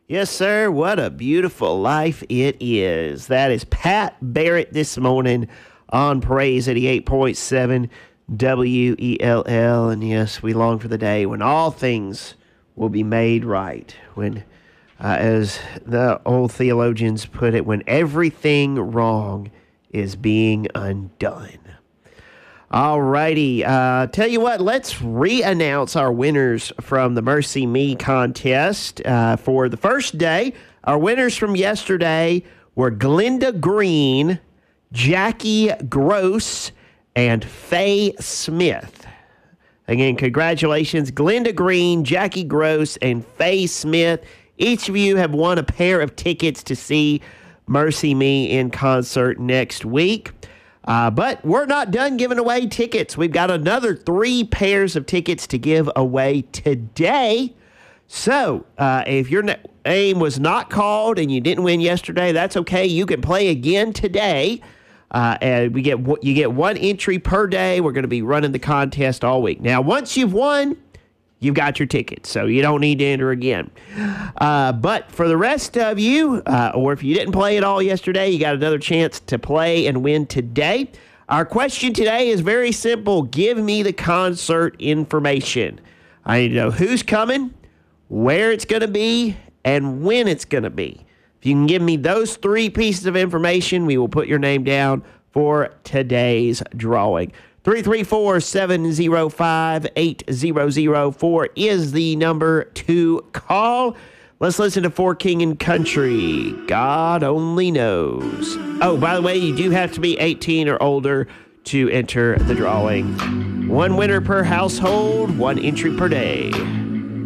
Yes, sir. What a beautiful life it is. That is Pat Barrett this morning on Praise 88.7 WELL. And yes, we long for the day when all things will be made right. When, as the old theologians put it, when everything wrong is being undone. All righty. Tell you what, let's re-announce our winners from the Mercy Me contest for the first day. Our winners from yesterday were Glenda Green, Jackie Gross, and Faye Smith. Again, congratulations, Glenda Green, Jackie Gross, and Faye Smith. Each of you have won a pair of tickets to see Mercy Me in concert next week. But we're not done giving away tickets. We've got another 3 pairs of tickets to give away today. So if your name was not called and you didn't win yesterday, that's okay. You can play again today. And you get 1 entry per day. We're going to be running the contest all week. Now, once you've won, you've got your tickets, so you don't need to enter again. But for the rest of you, or if you didn't play at all yesterday, you got another chance to play and win today. Our question today is very simple. Give me the concert information. I need to know who's coming, where it's going to be, and when it's going to be. If you can give me those 3 pieces of information, we will put your name down for today's drawing. 334-705-8004 is the number to call. Let's listen to For King and Country. God only knows. Oh, by the way, you do have to be 18 or older to enter the drawing. 1 winner per household, 1 entry per day.